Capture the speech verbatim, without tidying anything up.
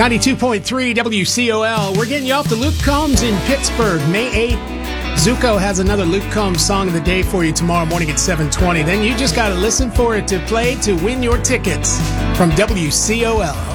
ninety-two point three W C O L. We're getting you off to Luke Combs in Pittsburgh, May eighth. Zuko has another Luke Combs song of the day for you tomorrow morning at seven twenty. Then you just got to listen for it to play to win your tickets from W C O L.